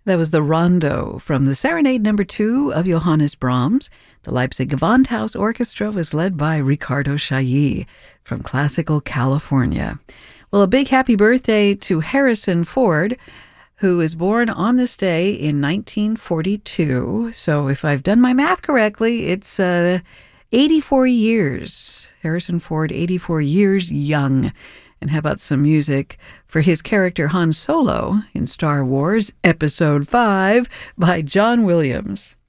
That was the Rondo from the Serenade Number 2 of Johannes Brahms. The Leipzig Gewandhaus Orchestra was led by Ricardo Chailly from Classical California. Well, a big happy birthday to Harrison Ford, who was born on this day in 1942. So if I've done my math correctly, it's 84 years. Harrison Ford, 84 years young. And how about some music for his character Han Solo in Star Wars Episode 5 by John Williams.